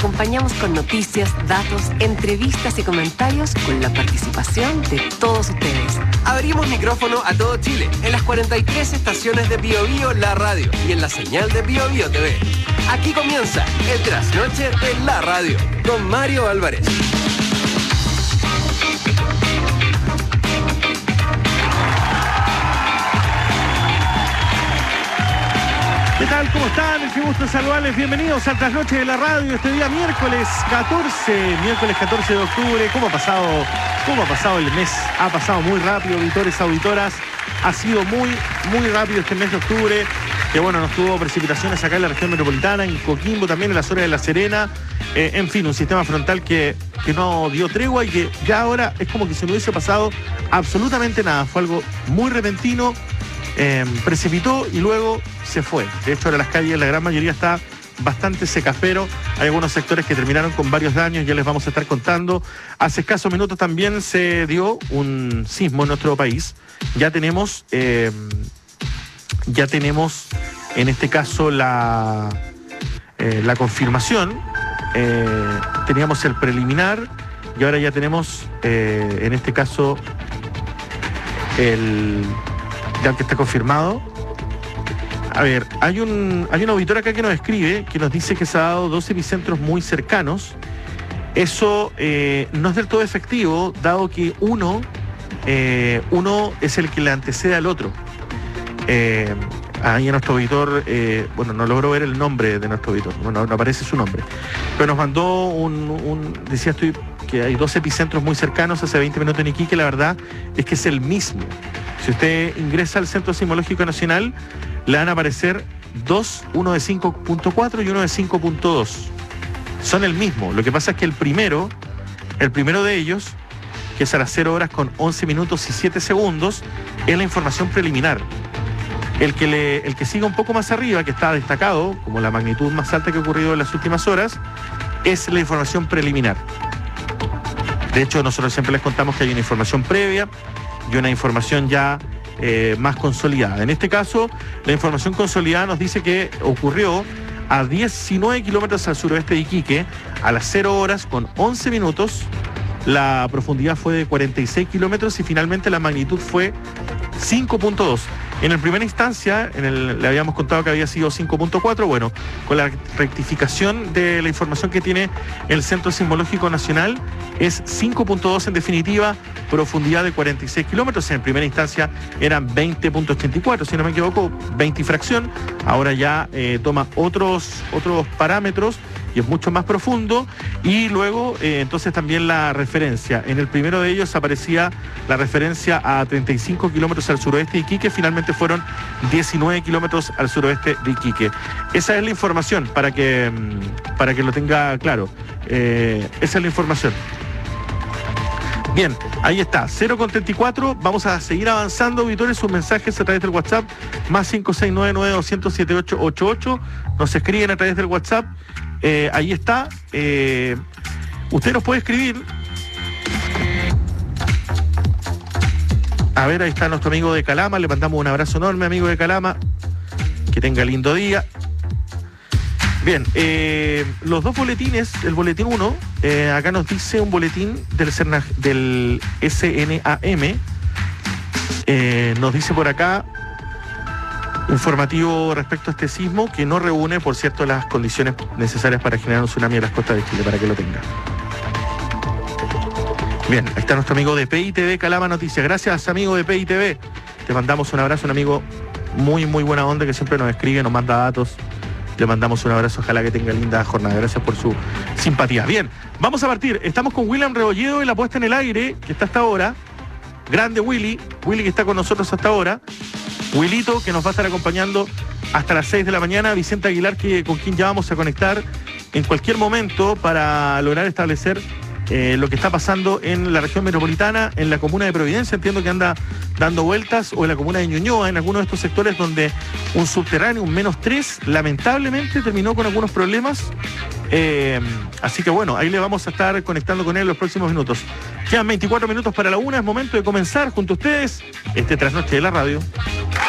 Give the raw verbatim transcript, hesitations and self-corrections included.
acompañamos con noticias, datos, entrevistas y comentarios con la participación de todos ustedes. Abrimos micrófono a todo Chile, en las cuarenta y tres estaciones de Bio Bio La Radio y en la señal de Bio Bio T V. Aquí comienza el Trasnoche de la Radio, con Mario Álvarez. ¿Qué tal? ¿Cómo están? Qué gusto saludarles. Bienvenidos al Trasnoche de la Radio este día miércoles catorce, miércoles catorce de octubre. ¿Cómo ha pasado, cómo ha pasado el mes? Ha pasado muy rápido, auditores, auditoras. Ha sido muy, muy rápido este mes de octubre. Que bueno, nos tuvo precipitaciones acá en la región metropolitana, en Coquimbo, también en la zona de La Serena. Eh, en fin, un sistema frontal que, que no dio tregua y que ya ahora es como que se no hubiese pasado absolutamente nada. Fue algo muy repentino. Eh, precipitó y luego se fue. De hecho, ahora las calles, la gran mayoría está bastante secas, pero hay algunos sectores que terminaron con varios daños, ya les vamos a estar contando. Hace escasos minutos también se dio un sismo en nuestro país. Ya tenemos, eh, ya tenemos en este caso la, eh, la confirmación. Eh, teníamos el preliminar y ahora ya tenemos, eh, en este caso, el... ya que está confirmado. A ver, hay un hay un auditor acá que nos escribe, que nos dice que se ha dado dos epicentros muy cercanos. Eso eh, no es del todo efectivo, dado que uno, eh, uno es el que le antecede al otro. Eh, ahí nuestro auditor, eh, bueno, no logró ver el nombre de nuestro auditor, bueno, no aparece su nombre, pero nos mandó un, un decía estoy que hay dos epicentros muy cercanos hace veinte minutos en Iquique. La verdad es que es el mismo. Si usted ingresa al Centro Sismológico Nacional, le van a aparecer dos, uno de cinco punto cuatro y uno de cinco punto dos. Son el mismo. Lo que pasa es que el primero, el primero de ellos, que es a las cero horas con once minutos y siete segundos, es la información preliminar. El que, le, el que sigue un poco más arriba, que está destacado como la magnitud más alta que ha ocurrido en las últimas horas, es la información preliminar. De hecho, nosotros siempre les contamos que hay una información previa y una información ya eh, más consolidada. En este caso, la información consolidada nos dice que ocurrió a diecinueve kilómetros al suroeste de Iquique, a las cero horas con once minutos. La profundidad fue de cuarenta y seis kilómetros y finalmente la magnitud fue cinco punto dos. En la primera instancia, en el, le habíamos contado que había sido cinco punto cuatro. Bueno, con la rectificación de la información que tiene el Centro Sismológico Nacional, es cinco punto dos en definitiva, profundidad de cuarenta y seis kilómetros. En primera instancia eran veinte punto ochenta y cuatro, si no me equivoco, veinte y fracción. Ahora ya eh, toma otros, otros parámetros y es mucho más profundo. Y luego, eh, entonces también la referencia. En el primero de ellos aparecía la referencia a treinta y cinco kilómetros al suroeste de Iquique, finalmente fueron diecinueve kilómetros al suroeste de Iquique. Esa es la información, para que, para que lo tenga claro. Eh, esa es la información. Bien, ahí está, cero con treinta y cuatro, vamos a seguir avanzando, auditores, sus mensajes a través del WhatsApp, más cinco seis nueve nueve dos cero siete ocho ocho ocho, nos escriben a través del WhatsApp, eh, ahí está, eh, usted nos puede escribir, a ver, ahí está nuestro amigo de Calama, le mandamos un abrazo enorme, amigo de Calama, que tenga lindo día. Bien, eh, los dos boletines, el boletín uno, eh, acá nos dice un boletín del, Cerna, del S N A M, eh, nos dice por acá, informativo respecto a este sismo, que no reúne, por cierto, las condiciones necesarias para generar un tsunami en las costas de Chile, para que lo tenga. Bien, ahí está nuestro amigo de P I T V, Calama Noticias. Gracias, amigo de P I T V. Te mandamos un abrazo, un amigo muy, muy buena onda, que siempre nos escribe, nos manda datos. Le mandamos un abrazo, ojalá que tenga linda jornada. Gracias por su simpatía. Bien, vamos a partir. Estamos con William Rebolledo y la puesta en el aire, que está hasta ahora. Grande Willy, Willy que está con nosotros hasta ahora. Willito, que nos va a estar acompañando hasta las seis de la mañana. Vicente Aguilar, que, con quien ya vamos a conectar en cualquier momento para lograr establecer eh, lo que está pasando en la región metropolitana, en la comuna de Providencia, entiendo que anda dando vueltas, o en la comuna de Ñuñoa, en algunos de estos sectores donde un subterráneo, un menos tres, lamentablemente terminó con algunos problemas. Eh, así que bueno, ahí le vamos a estar conectando con él en los próximos minutos. Quedan veinticuatro minutos para la una, es momento de comenzar junto a ustedes este Trasnoche de la Radio.